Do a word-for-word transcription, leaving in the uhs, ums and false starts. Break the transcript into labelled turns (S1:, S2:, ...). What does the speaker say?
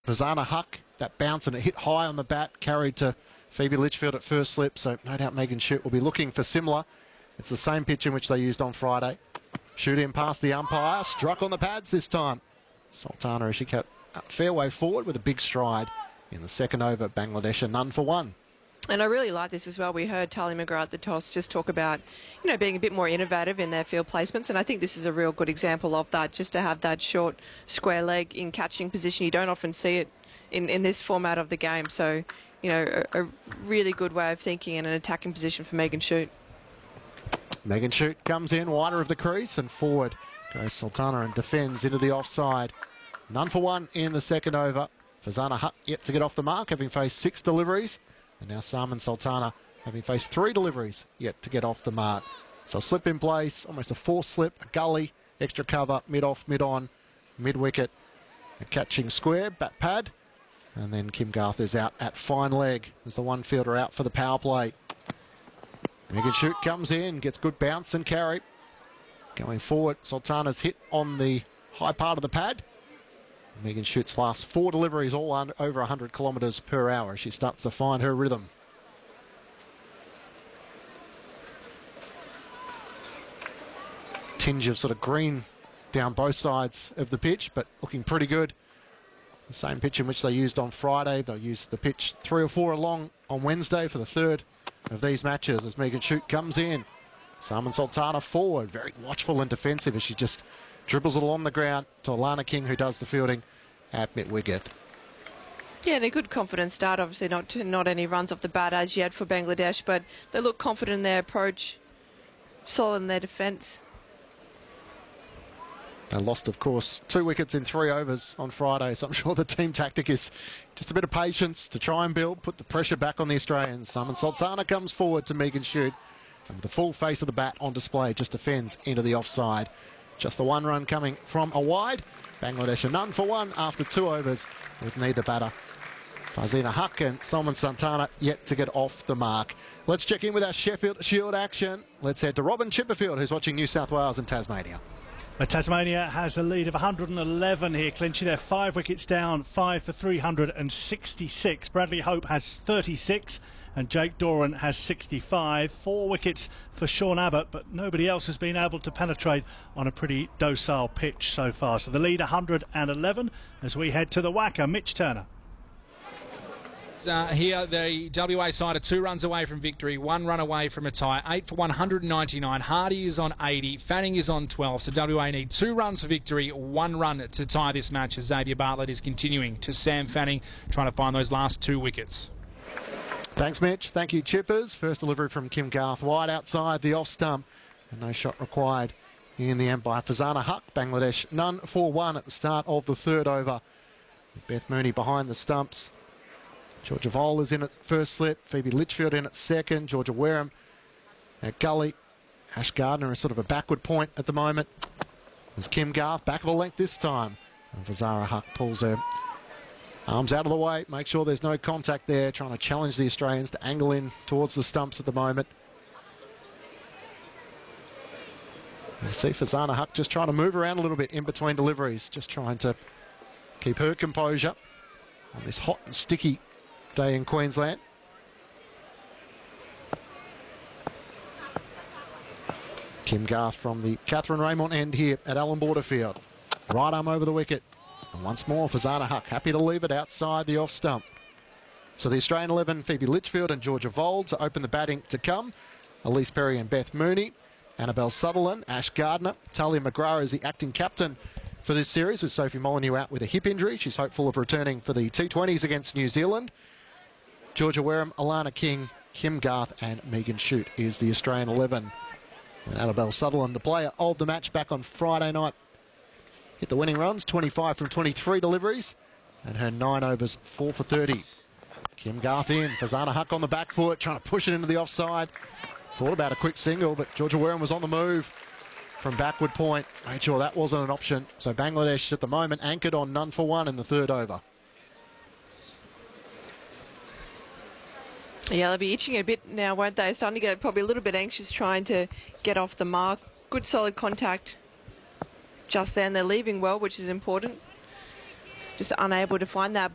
S1: Fazana Huck, that bounce and it hit high on the bat, carried to Phoebe Litchfield at first slip, so no doubt Megan Shute will be looking for similar. It's the same pitch in which they used on Friday. Shoot in past the umpire, struck on the pads this time. Sultana, as she kept a fair way forward with a big stride in the second over. Bangladesh a none for one.
S2: And I really like this as well. We heard Tali McGrath at the toss just talk about, you know, being a bit more innovative in their field placements. And I think this is a real good example of that, just to have that short square leg in catching position. You don't often see it in, in this format of the game. So, you know, a, a really good way of thinking in an attacking position for Megan Shute.
S1: Megan Shute comes in, wider of the crease, and forward goes Sultana and defends into the offside. None for one in the second over. Fazana Hutt yet to get off the mark, having faced six deliveries. And now Salman Sultana having faced three deliveries yet to get off the mark. So a slip in place, almost a forced slip, a gully, extra cover, mid-off, mid-on, mid-wicket. A catching square, bat pad. And then Kim Garth is out at fine leg as the one fielder out for the power play. Megan Shute comes in, gets good bounce and carry. Going forward, Sultana's hit on the high part of the pad. Megan Shute's last four deliveries all under, over one hundred kilometres per hour. She starts to find her rhythm. Tinge of sort of green down both sides of the pitch, but looking pretty good. The same pitch in which they used on Friday. They'll use the pitch three or four along on Wednesday for the third of these matches as Megan Shute comes in. Salman Sultana forward, very watchful and defensive as she just dribbles it along the ground to Alana King, who does the fielding at mid-wicket.
S2: Yeah, and a good confident start. Obviously not not any runs off the bat as yet for Bangladesh, but they look confident in their approach, solid in their defence.
S1: They lost, of course, two wickets in three overs on Friday, so I'm sure the team tactic is just a bit of patience to try and build, put the pressure back on the Australians. Salman Sultana comes forward to Megan Shute, and with the full face of the bat on display, just defends into the offside. Just the one run coming from a wide. Bangladesh a none for one after two overs with neither batter. Fazina Huck and Salman Sultana yet to get off the mark. Let's check in with our Sheffield Shield action. Let's head to Robin Chipperfield, who's watching New South Wales and Tasmania.
S3: Well, Tasmania has a lead of one hundred eleven here, clinching. They're five wickets down, five for three hundred sixty-six. Bradley Hope has thirty-six and Jake Doran has sixty-five. Four wickets for Sean Abbott, but nobody else has been able to penetrate on a pretty docile pitch so far. So the lead one hundred eleven as we head to the whacker. Mitch Turner.
S4: Uh, here, the W A side are two runs away from victory, one run away from a tie, eight for one hundred ninety-nine. Hardy is on eighty, Fanning is on twelve, so W A need two runs for victory, one run to tie this match as Xavier Bartlett is continuing to Sam Fanning, trying to find those last two wickets.
S1: Thanks, Mitch. Thank you, Chippers. First delivery from Kim Garth, wide outside the off stump, and no shot required in the end by Fazana Huck. Bangladesh none for one at the start of the third over. Beth Mooney behind the stumps. Georgia Vole is in at first slip. Phoebe Litchfield in at second. Georgia Wareham at gully. Ash Gardner is sort of a backward point at the moment. There's Kim Garth, back of a length this time. And Fazana Huck pulls her arms out of the way. Make sure there's no contact there. Trying to challenge the Australians to angle in towards the stumps at the moment. You see Fazana Huck just trying to move around a little bit in between deliveries. Just trying to keep her composure on this hot and sticky day in Queensland. Kim Garth from the Catherine Raymond end here at Allan Border Field. Right arm over the wicket. And once more, Fazana Huck happy to leave it outside the off stump. So the Australian eleven, Phoebe Litchfield and Georgia Vole to open the batting to come. Elise Perry and Beth Mooney. Annabelle Sutherland, Ash Gardner. Talia McGrath is the acting captain for this series, with Sophie Molyneux out with a hip injury. She's hopeful of returning for the T twenties against New Zealand. Georgia Wareham, Alana King, Kim Garth and Megan Shute is the Australian eleven. And Annabelle Sutherland, the player of the match back on Friday night, hit the winning runs, twenty-five from twenty-three deliveries, and her nine overs, four for thirty. Kim Garth in, Fazana Huck on the back foot, trying to push it into the offside. Thought about a quick single, but Georgia Wareham was on the move from backward point. Made sure that wasn't an option. So Bangladesh at the moment anchored on none for one in the third over.
S2: Yeah, they'll be itching a bit now, won't they? Starting to get probably a little bit anxious trying to get off the mark. Good solid contact just then. They're leaving well, which is important. Just unable to find that